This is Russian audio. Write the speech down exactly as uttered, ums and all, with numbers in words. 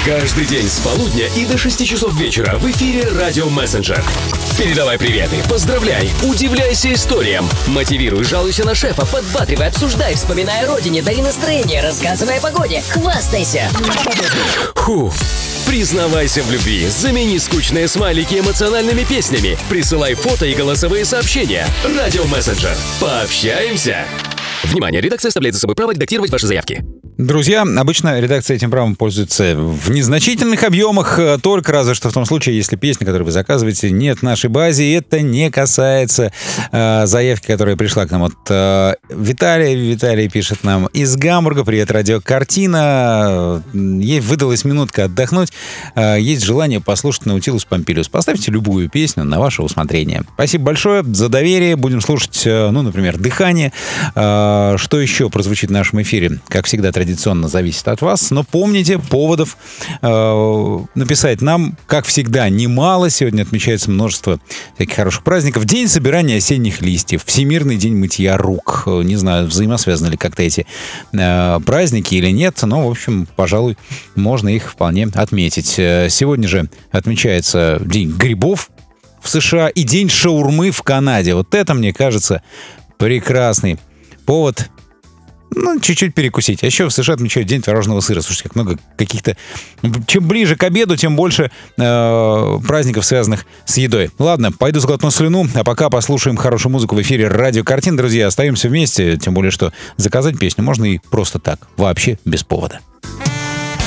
Каждый день с полудня и до шести часов вечера в эфире «Радио Мессенджер». Передавай приветы, поздравляй, удивляйся историям, мотивируй, жалуйся на шефа, подбадривай, обсуждай, вспоминай о родине, дари настроение, рассказывай о погоде, хвастайся. Фу. Признавайся в любви, замени скучные смайлики эмоциональными песнями, присылай фото и голосовые сообщения. «Радио Мессенджер». Пообщаемся. Внимание, редакция оставляет за собой право редактировать ваши заявки. Друзья, обычно редакция этим правом пользуется в незначительных объемах, только разве что в том случае, если песня, которую вы заказываете, нет в нашей базе. Это не касается э, заявки, которая пришла к нам от э, Виталия. Виталий пишет нам из Гамбурга. Привет, радио Картина. Ей выдалась минутка отдохнуть. Э, есть желание послушать Наутилус Помпилиус. Поставьте любую песню на ваше усмотрение. Спасибо большое за доверие. Будем слушать, э, ну, например, «Дыхание». Э, что еще прозвучит в нашем эфире? Как всегда, традиционно зависит от вас. Но помните, поводов э, написать нам, как всегда, немало. Сегодня отмечается множество всяких хороших праздников. День собирания осенних листьев. Всемирный день мытья рук. Не знаю, взаимосвязаны ли как-то эти э, праздники или нет. Но, в общем, пожалуй, можно их вполне отметить. Сегодня же отмечается День грибов в США и День шаурмы в Канаде. Вот это, мне кажется, прекрасный повод, ну, чуть-чуть перекусить. А еще в США отмечают День творожного сыра. Слушайте, как много каких-то... Чем ближе к обеду, тем больше э, праздников, связанных с едой. Ладно, пойду сглотну слюну, а пока послушаем хорошую музыку в эфире «Радио Картин». Друзья, остаемся вместе, тем более, что заказать песню можно и просто так, вообще без повода.